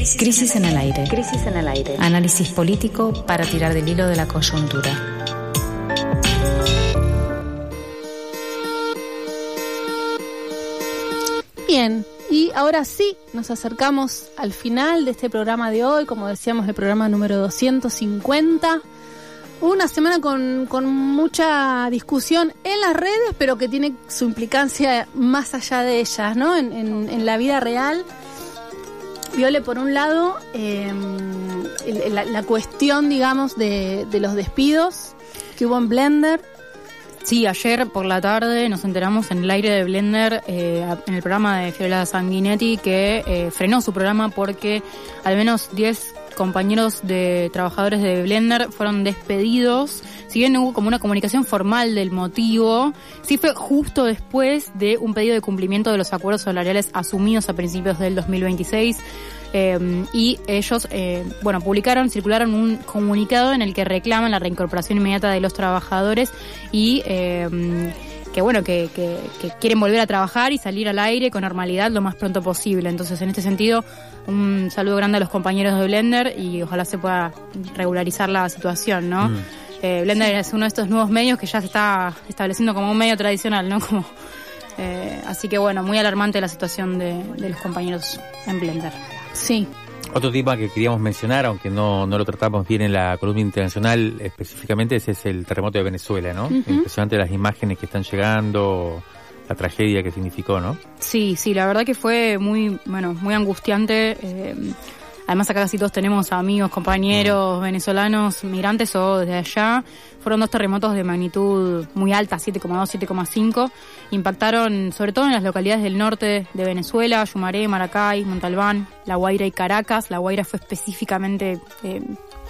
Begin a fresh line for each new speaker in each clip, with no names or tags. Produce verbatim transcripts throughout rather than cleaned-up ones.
Crisis en el aire.
Crisis en el aire.
Análisis político para tirar del hilo de la coyuntura.
Bien, y ahora sí, nos acercamos al final de este programa de hoy, como decíamos, el programa número doscientos cincuenta. Una semana con, con mucha discusión en las redes, pero que tiene su implicancia más allá de ellas, ¿no? En, en, en la vida real. Viole, por un lado, eh, la, la cuestión, digamos, de, de los despidos que hubo en Blender.
Sí, ayer por la tarde nos enteramos en el aire de Blender, eh, en el programa de Fiorella Sanguinetti, que eh, frenó su programa porque al menos diez compañeros de trabajadores de Blender fueron despedidos. Si bien no hubo como una comunicación formal del motivo, sí fue justo después de un pedido de cumplimiento de los acuerdos salariales asumidos a principios del dos mil veintiséis. Eh, y ellos, eh, bueno, publicaron, circularon un comunicado en el que reclaman la reincorporación inmediata de los trabajadores y eh, que bueno, que, que, que quieren volver a trabajar y salir al aire con normalidad lo más pronto posible. Entonces, en este sentido, un saludo grande a los compañeros de Blender y ojalá se pueda regularizar la situación, ¿no? Mm. Eh, Blender sí. es uno de estos nuevos medios que ya se está estableciendo como un medio tradicional, ¿no? Como eh, así que bueno, muy alarmante la situación de, de los compañeros en Blender.
Sí.
Otro tema que queríamos mencionar, aunque no, no lo tratamos bien en la columna internacional específicamente, ese es el terremoto de Venezuela, ¿no? Uh-huh. Impresionante las imágenes que están llegando, la tragedia que significó, ¿no?
Sí, sí, la verdad que fue muy, bueno, muy angustiante. Eh, además acá casi todos tenemos amigos, compañeros uh-huh. venezolanos, migrantes o desde allá. Fueron dos terremotos de magnitud muy alta, siete coma dos, siete coma cinco. Impactaron sobre todo en las localidades del norte de Venezuela, Yumaré, Maracay, Montalbán, La Guaira y Caracas. La Guaira fue específicamente eh,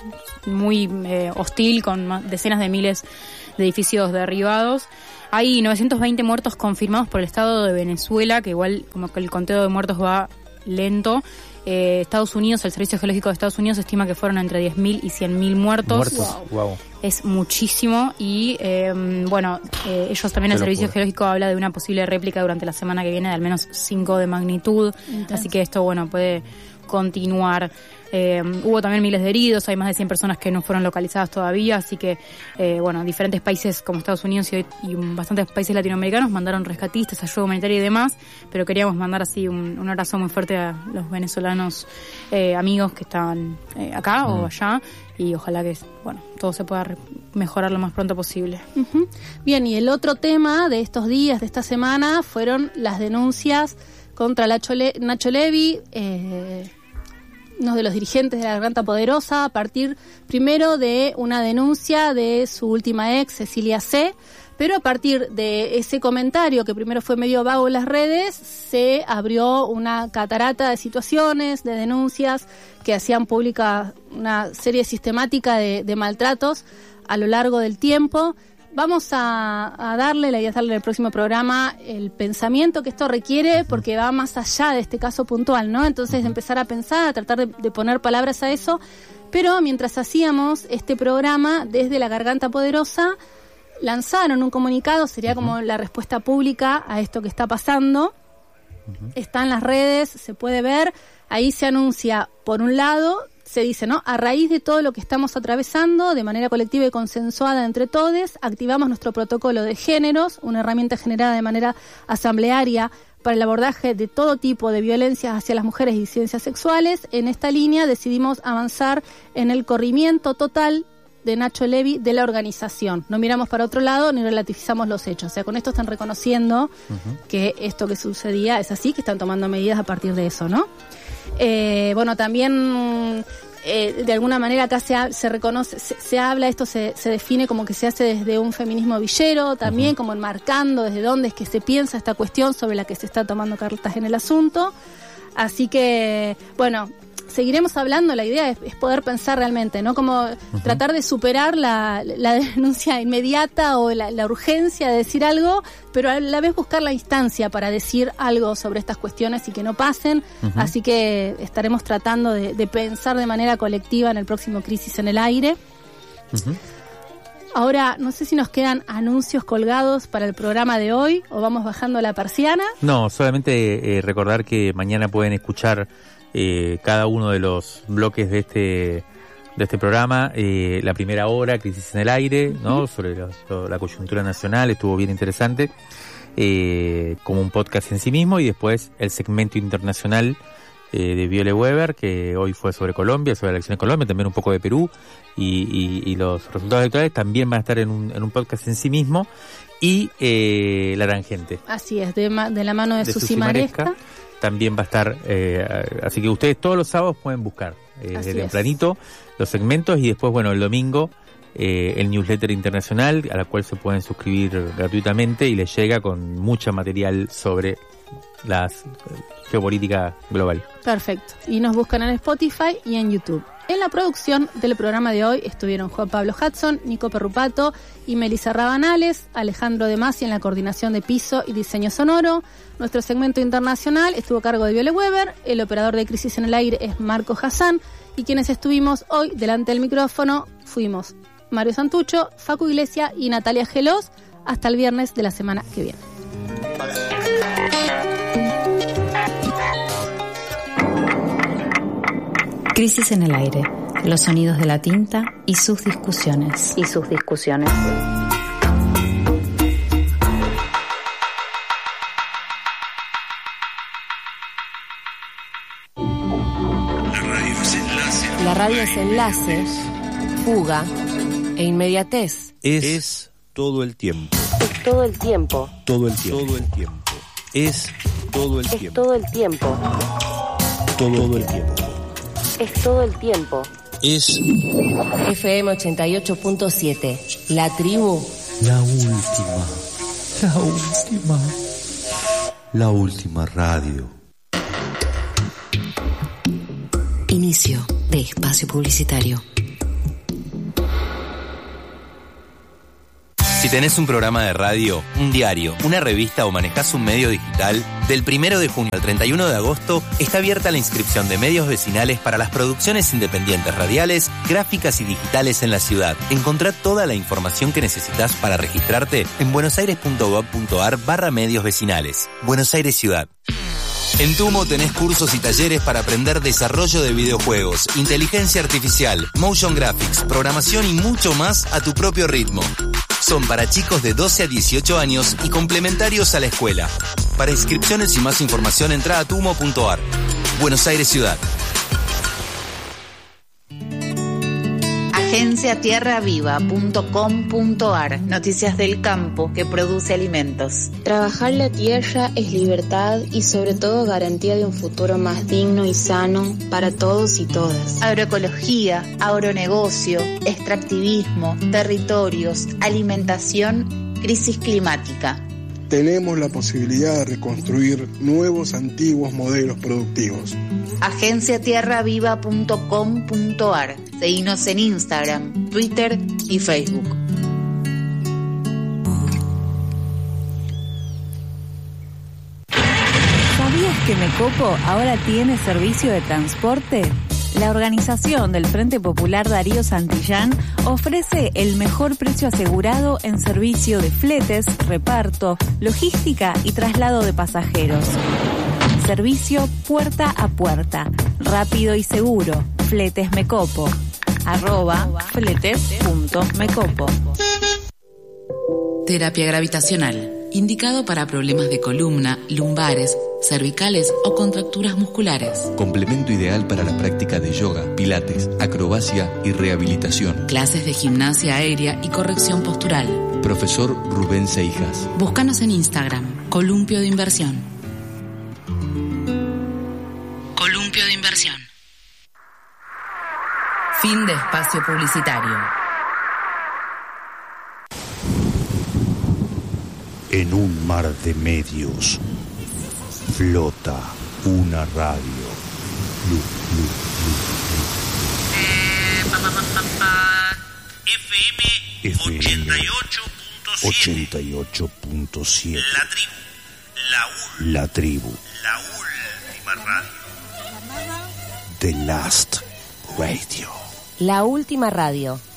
muy eh, hostil, con decenas de miles de edificios derribados. Hay novecientos veinte muertos confirmados por el Estado de Venezuela, que igual como que el conteo de muertos va lento. Eh, Estados Unidos, el Servicio Geológico de Estados Unidos estima que fueron entre diez mil y cien mil muertos.
Muertos, wow. wow.
Es muchísimo y, eh, bueno, eh, ellos también, el Servicio Geológico habla de una posible réplica durante la semana que viene de al menos cinco de magnitud. Intenso. Así que esto, bueno, puede continuar. Eh, hubo también miles de heridos, hay más de cien personas que no fueron localizadas todavía, así que, eh, bueno, diferentes países como Estados Unidos y, y bastantes países latinoamericanos mandaron rescatistas, ayuda humanitaria y demás, pero queríamos mandar así un, un abrazo muy fuerte a los venezolanos eh, amigos que están eh, acá mm. o allá, y ojalá que, bueno, todo se pueda re- mejorar lo más pronto posible.
Uh-huh. Bien, y el otro tema de estos días, de esta semana, fueron las denuncias contra Nacho, Le- Nacho Levi, eh, uno de los dirigentes de la Garganta Poderosa, a partir primero de una denuncia de su última ex, Cecilia C., pero a partir de ese comentario, que primero fue medio vago en las redes, se abrió una catarata de situaciones, de denuncias, que hacían pública una serie sistemática de, de maltratos a lo largo del tiempo. Vamos a, a darle, la idea es darle en el próximo programa el pensamiento que esto requiere, porque va más allá de este caso puntual, ¿no? Entonces empezar a pensar, a tratar de, de poner palabras a eso, pero mientras hacíamos este programa desde la Garganta Poderosa, lanzaron un comunicado, sería como la respuesta pública a esto que está pasando. Uh-huh. Está en las redes, se puede ver, ahí se anuncia, por un lado, se dice, ¿no? A raíz de todo lo que estamos atravesando, de manera colectiva y consensuada entre todos, activamos nuestro protocolo de géneros, una herramienta generada de manera asamblearia para el abordaje de todo tipo de violencias hacia las mujeres y disidencias sexuales. En esta línea decidimos avanzar en el corrimiento total de Nacho Levi de la organización. No miramos para otro lado ni relativizamos los hechos. O sea, con esto están reconociendo uh-huh. que esto que sucedía es así, que están tomando medidas a partir de eso, ¿no? Eh, bueno, también eh, de alguna manera acá se, ha, se reconoce, se, se habla, esto se, se define como que se hace desde un feminismo villero, también uh-huh. como enmarcando desde dónde es que se piensa esta cuestión sobre la que se está tomando cartas en el asunto. Así que, bueno, seguiremos hablando, la idea es, es poder pensar realmente, ¿no? Como uh-huh. tratar de superar la, la denuncia inmediata o la, la urgencia de decir algo, pero a la vez buscar la instancia para decir algo sobre estas cuestiones y que no pasen. Uh-huh. Así que estaremos tratando de, de pensar de manera colectiva en el próximo Crisis en el Aire. Uh-huh. Ahora, no sé si nos quedan anuncios colgados para el programa de hoy o vamos bajando la persiana.
No, solamente eh, recordar que mañana pueden escuchar eh, cada uno de los bloques de este de este programa. Eh, la primera hora, Crisis en el Aire, ¿no? Uh-huh. Sobre la, sobre la coyuntura nacional, estuvo bien interesante, eh, como un podcast en sí mismo, y después el segmento internacional eh, de Viole Weber, que hoy fue sobre Colombia, sobre la elección de Colombia, también un poco de Perú, y, y, y los resultados electorales también van a estar en un, en un podcast en sí mismo, y eh, La Tangente.
Así es, de, ma- de la mano de, de Susi Maresca. También va a estar, eh,
así que ustedes todos los sábados pueden buscar eh, desde tempranito los segmentos, y después, bueno, el domingo eh, el newsletter internacional, a la cual se pueden suscribir gratuitamente y les llega con mucho material sobre la geopolítica global.
Perfecto. Y nos buscan en Spotify y en YouTube. En la producción del programa de hoy estuvieron Juan Pablo Hudson, Nico Perrupato y Melissa Rabanales, Alejandro De Masi en la coordinación de piso y diseño sonoro. Nuestro segmento internacional estuvo a cargo de Viole Weber, el operador de Crisis en el Aire es Marco Hassan, y quienes estuvimos hoy delante del micrófono fuimos Mario Santucho, Facu Iglesias y Natalia Gelos. Hasta el viernes de la semana que viene.
Crisis en el Aire, los sonidos de la tinta y sus discusiones. Y sus discusiones.
La radio es enlace, fuga e inmediatez.
Es, es todo el tiempo.
Es todo el tiempo.
Todo el tiempo. Todo el tiempo. Es todo el
es
tiempo.
Todo el tiempo.
Todo el tiempo.
Es todo el tiempo.
Es
F M ochenta y ocho punto siete. La tribu.
La última. La última. La última radio.
Inicio de espacio publicitario.
Si tenés un programa de radio, un diario, una revista o manejás un medio digital, del primero de junio al treinta y uno de agosto está abierta la inscripción de medios vecinales para las producciones independientes radiales, gráficas y digitales en la ciudad. Encontrá toda la información que necesitas para registrarte en buenosaires.gov.ar barra medios vecinales. Buenos Aires Ciudad. En Tumo tenés cursos y talleres para aprender desarrollo de videojuegos, inteligencia artificial, motion graphics, programación y mucho más a tu propio ritmo. Son para chicos de doce a dieciocho años y complementarios a la escuela. Para inscripciones y más información entra a tumo punto ar. Buenos Aires Ciudad.
agencia tierra viva punto com punto ar. Noticias del campo que produce alimentos.
Trabajar la tierra es libertad y sobre todo garantía de un futuro más digno y sano para todos y todas.
Agroecología, agronegocio, extractivismo, territorios, alimentación, crisis climática.
Tenemos la posibilidad de reconstruir nuevos antiguos modelos productivos.
agencia tierra viva punto com punto ar. Seguinos en Instagram, Twitter y Facebook.
¿Sabías que Mecopo ahora tiene servicio de transporte? La organización del Frente Popular Darío Santillán ofrece el mejor precio asegurado en servicio de fletes, reparto, logística y traslado de pasajeros. Servicio puerta a puerta, rápido y seguro. Fletes Mecopo. Arroba fletes.mecopo.
Terapia gravitacional. Indicado para problemas de columna, lumbares, cervicales o contracturas musculares.
Complemento ideal para la práctica de yoga, pilates, acrobacia y rehabilitación.
Clases de gimnasia aérea y corrección postural.
Profesor Rubén Seijas.
Búscanos en Instagram, Columpio de Inversión. Columpio de Inversión. Fin de espacio publicitario.
En un mar de medios flota una radio. Lu, lu, lu, lu.
Eh, pa, pa, pa, pa. F M ochenta y ocho punto siete.
La tribu. La, ul- la tribu.
La última radio.
The Last Radio.
La última radio.